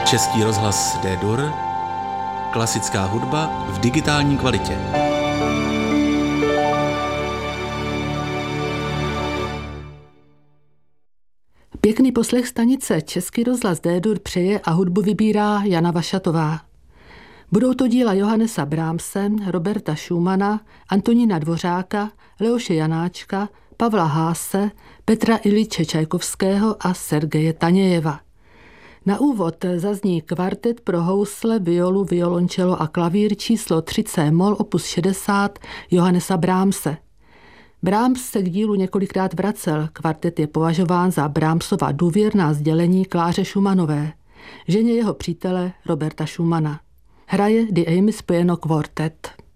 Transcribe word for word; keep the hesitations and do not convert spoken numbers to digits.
Český rozhlas D-Dur, klasická hudba v digitální kvalitě. Pěkný poslech stanice Český rozhlas D-Dur přeje a hudbu vybírá Jana Vašatová. Budou to díla Johannesa Brahmse, Roberta Schumana, Antonína Dvořáka, Leoše Janáčka, Pavla Haase, Petra Iljiče Čajkovského a Sergeje Tanějeva. Na úvod zazní kvartet pro housle, violu, violončelo a klavír číslo tři C-moll opus šedesát Johannesa Brahmse. Brahms se k dílu několikrát vracel. Kvartet je považován za Brahmsova důvěrná sdělení Kláře Schumannové, ženě jeho přítele Roberta Schumana. Hraje The Amy Piano Quartet.